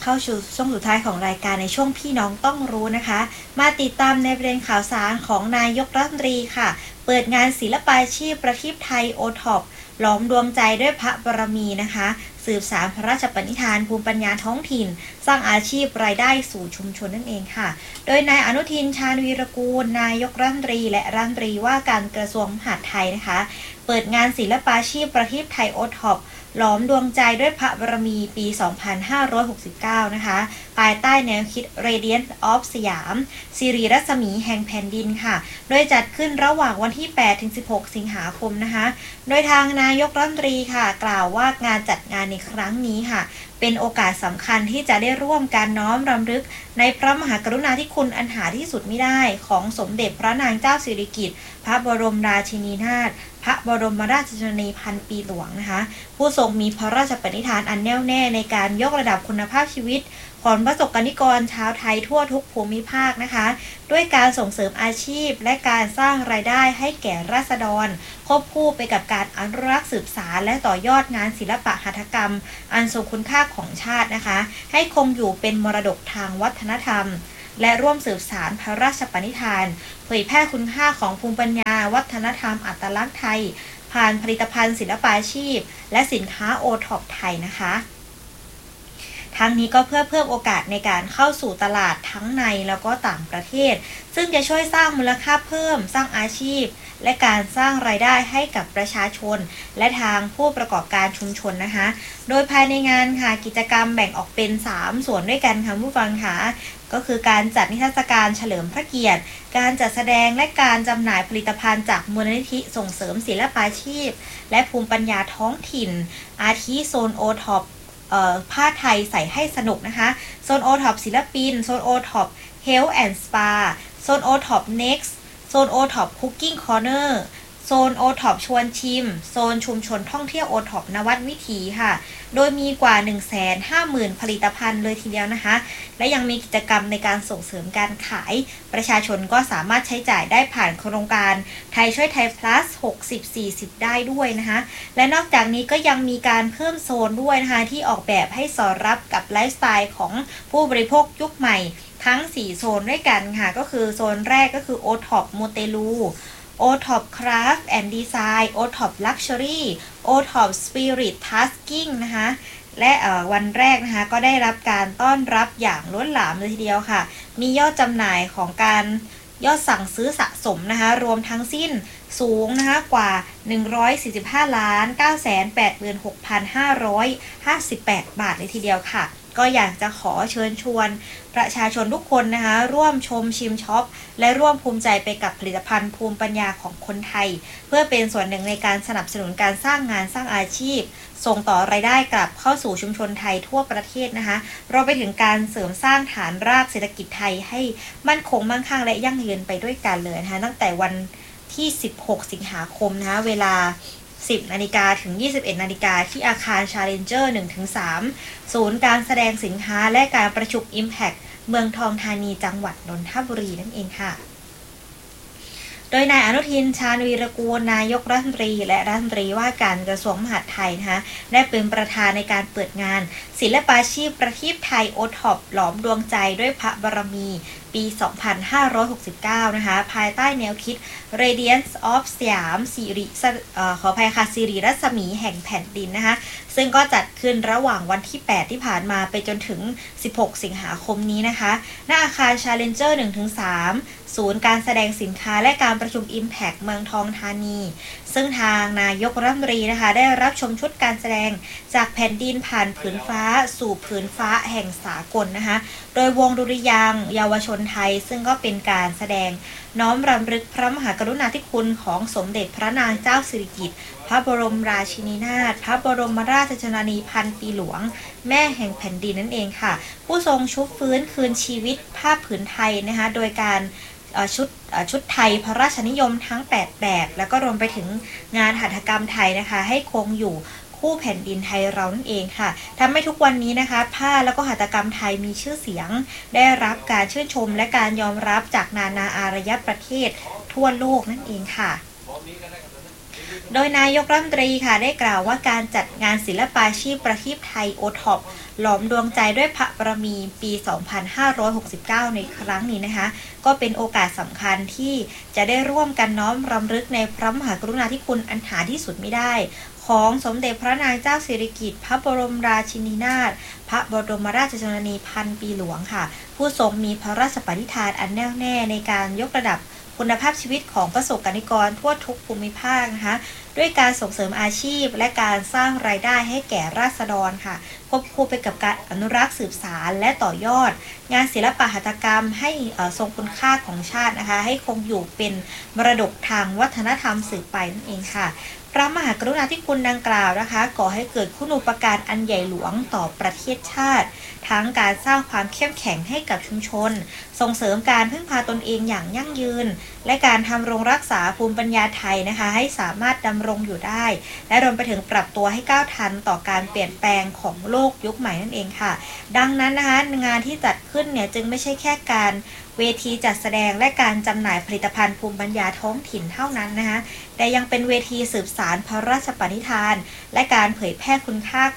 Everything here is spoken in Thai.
เข้าสู่ช่วงสุดท้ายของรายการในช่วงพี่น้องต้องรู้นะคะมาติดตามในประเด็นข่าวสารของนายกรัฐมนตรีค่ะเปิดงานศิลปาชีพประทีปไทยโอท็อปหลอมดวงใจด้วยพระบารมีนะคะสืบสานพระราชปณิธานภูมิปัญญาท้องถิ่นสร้างอาชีพรายได้สู่ชุมชนนั่นเองค่ะโดยนายอนุทินชาญวีรกูลนายกรัฐมนตรีและรัฐมนตรีว่าการกระทรวงมหาดไทยนะคะเปิดงานศิลปาชีพประทีปไทยโอท็อปหลอมดวงใจด้วยพระบารมีปี 2569 นะคะภายใต้แนวคิด Radiance of สยามสิริรัศมีแห่งแผ่นดินค่ะโดยจัดขึ้นระหว่างวันที่ 8-16 สิงหาคมนะคะโดยทางนายกรัฐมนตรีค่ะกล่าวว่างานจัดงานในครั้งนี้ค่ะเป็นโอกาสสำคัญที่จะได้ร่วมการน้อมรำลึกในพระมหากรุณาธิคุณอันหาที่สุดมิได้ของสมเด็จพระนางเจ้าสิริกิติ์พระบรมราชินีนาถพระบรมราชชนนีพันปีหลวงนะคะผู้ทรงมีพระราชปณิธานอันแน่วแน่ในการยกระดับคุณภาพชีวิตของประสบกนิกรชาวไทยทั่วทุกภูมิภาคนะคะด้วยการส่งเสริมอาชีพและการสร้างรายได้ให้แก่ราษฎรควบคู่ไปกับการอนุรักษ์สืบสานและต่อยอดงานศิลปะหัตถกรรมอันทรงคุณค่าของชาตินะคะให้คงอยู่เป็นมรดกทางวัฒนธรรมและร่วมสืบสานพระราชปณิธานเผยแพร่คุณค่าของภูมิปัญญาวัฒนธรรมอัตลักษณ์ไทยผ่านผลิตภัณฑ์ศิลปาชีพและสินค้าโอท็อปไทยนะคะทั้งนี้ก็เพื่อเพิ่มโอกาสในการเข้าสู่ตลาดทั้งในแล้วก็ต่างประเทศซึ่งจะช่วยสร้างมูลค่าเพิ่มสร้างอาชีพและการสร้างรายได้ให้กับประชาชนและทางผู้ประกอบการชุมชนนะคะโดยภายในงานค่ะกิจกรรมแบ่งออกเป็น3ส่วนด้วยกันค่ะผู้ฟังค่ะก็คือการจัดนิทรรศการเฉลิมพระเกียรติการจัดแสดงและการจำหน่ายผลิตภัณฑ์จากมูลนิธิส่งเสริมศิลปาชีพและภูมิปัญญาท้องถิ่นอาทิโซนโอท็อปผ้าไทยใส่ให้สนุกนะคะโซนโอท็อปศิลปินโซนโอท็อปเฮลท์แอนด์สปาโซนโอท็อปเน็กซ์โซนโอท็อปคุกกิ้งคอร์เนอร์โซนโอท็อปชวนชิมโซนชุมชนท่องเที่ยวโอท็อปนวัดวิถีค่ะโดยมีกว่า 150,000 ผลิตภัณฑ์เลยทีเดียวนะคะและยังมีกิจกรรมในการส่งเสริมการขายประชาชนก็สามารถใช้จ่ายได้ผ่านโครงการไทยช่วยไทย plus 60-40 ได้ด้วยนะคะและนอกจากนี้ก็ยังมีการเพิ่มโซนด้วยนะคะที่ออกแบบให้สอดรับกับไลฟ์สไตล์ของผู้บริโภคยุคใหม่ทั้ง4โซนด้วยกันค่ะก็คือโซนแรกก็คือ OTOP มูเตลู OTOP Craft and Design OTOP Luxury OTOP Spirit Tasking นะคะและวันแรกนะคะก็ได้รับการต้อนรับอย่างล้นหลามเลยทีเดียวค่ะมียอดจำหน่ายของการยอดสั่งซื้อสะสมนะคะรวมทั้งสิ้นสูงนะคะกว่า 145,986,558 บาทเลยทีเดียวค่ะก็อยากจะขอเชิญชวนประชาชนทุกคนนะคะร่วมชมชิมช็อปและร่วมภูมิใจไปกับผลิตภัณฑ์ภูมิปัญญาของคนไทยเพื่อเป็นส่วนหนึ่งในการสนับสนุนการสร้างงานสร้างอาชีพส่งต่อรายได้กลับเข้าสู่ชุมชนไทยทั่วประเทศนะคะเราไปถึงการเสริมสร้างฐานรากเศรษฐกิจไทยให้มั่นคงมั่งคั่งและยั่งยืนไปด้วยกันเลยนะคะตั้งแต่วันที่16 สิงหาคมนะคะเวลา10 นาฬิกาถึง 21 นาฬิกาที่อาคาร Challenger 1-3 ศูนย์การแสดงสินค้าและการประชุม Impact เมืองทองธานีจังหวัดนนทบุรีนั่นเองค่ะโดยนายอนุทินชาญวีรกูลนายกรัฐมนตรีและรัฐมนตรีว่าการกระทรวงมหาดไทยนะคะได้เป็นประธานในการเปิดงานศิลปาชีพประทีปไทยโอท็อปหลอมดวงใจด้วยพระบารมีปี 2569 นะคะภายใต้แนวคิด Radiance of สยามสิริรัศมีแห่งแผ่นดินนะคะซึ่งก็จัดขึ้นระหว่างวันที่ 8 ที่ผ่านมาไปจนถึง 16 สิงหาคมนี้นะคะณอาคาร Challenger 1-3 ศูนย์การแสดงสินค้าและการประชุม Impact เมืองทองธานีซึ่งทางนายกรัฐมนตรีนะคะได้รับชมชุดการแสดงจากแผ่นดินผ่านผืนฟ้าสู่ผืนฟ้าแห่งสากลนะคะโดยวงดุริยางค์เยาวชนไทยซึ่งก็เป็นการแสดงน้อมรำลึกพระมหากรุณาธิคุณของสมเด็จพระนางเจ้าสิริกิติ์พระบรมราชินีนาถพระบรมราชชนนีพันปีหลวงแม่แห่งแผ่นดินนั่นเองค่ะผู้ทรงชุบฟื้นคืนชีวิตผ้าผืนไทยนะคะโดยการชุดไทยพระราชนิยมทั้ง8แบบแล้วก็รวมไปถึงงานหัตถกรรมไทยนะคะให้คงอยู่คู่แผ่นดินไทยเรานั่นเองค่ะทำให้ทุกวันนี้นะคะผ้าแล้วก็หัตถกรรมไทยมีชื่อเสียงได้รับการชื่นชมและการยอมรับจากนานาอารยประเทศทั่วโลกนั่นเองค่ะโดยนายกรัฐมนตรีค่ะได้กล่าวว่าการจัดงานศิลปาชีพประทีปไทยโอท็อปหลอมดวงใจด้วยพระบารมีปี 2569 ในครั้งนี้นะคะก็เป็นโอกาสสำคัญที่จะได้ร่วมกันน้อมรำลึกในพระมหากรุณาธิคุณอันหาที่สุดไม่ได้ของสมเด็จพระนางเจ้าสิริกิติ์พระบรมราชินีนาถพระบรมราชชนนีพันปีหลวงค่ะผู้ทรงมีพระราชปณิธานอันแน่วแน่ในการยกระดับคุณภาพชีวิตของประสบกนิกรทั่วทุกภูมิภาคนะคะด้วยการส่งเสริมอาชีพและการสร้างรายได้ให้แก่ราษฎรค่ะควบคู่ไปกับการอนุรักษ์สืบสานและต่อยอดงานศิลปหัตถกรรมให้ทรงคุณค่าของชาตินะคะให้คงอยู่เป็นมรดกทางวัฒนธรรมสืบไปนั่นเองค่ะพระมหากรุณาธิคุณดังกล่าวนะคะก่อให้เกิดคุณูปการอันใหญ่หลวงต่อประเทศชาติทั้งการสร้างความเข้มแข็งให้กับชุมชนส่งเสริมการพึ่งพาตนเองอย่างยั่งยืนและการทำรงรักษาภูมิปัญญาไทยนะคะให้สามารถดำรงอยู่ได้และรวมไปถึงปรับตัวให้ก้าวทันต่อการเปลี่ยนแปลงของโลกยุคใหม่นั่นเองค่ะดังนั้นนะคะงานที่จัดขึ้นเนี่ยจึงไม่ใช่แค่การเวทีจัดแสดงและการจำหน่ายผลิตภัณฑ์ภูมิปัญญาท้องถิ่นเท่านั้นนะคะแต่ยังเป็นเวทีสืบสานพระราชปณิธานและการเผยแพร่คุณค่า